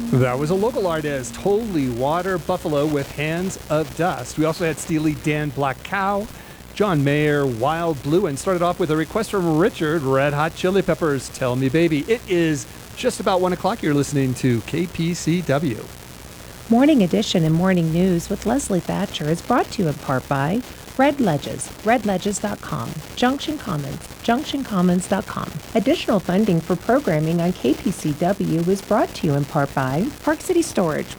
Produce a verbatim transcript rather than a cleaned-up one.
That was a local artist, Holy Water Buffalo with Hands of Dust. We also had Steely Dan, Black Cow, John Mayer, Wild Blue, and started off with a request from Richard, Red Hot Chili Peppers, Tell Me Baby. It is just about one o'clock. You're listening to K P C W. Morning Edition and Morning News with Leslie Thatcher is brought to you in part by Red Ledges, red ledges dot com, Junction Commons, junction commons dot com. Additional funding for programming on K P C W is brought to you in part by Park City Storage,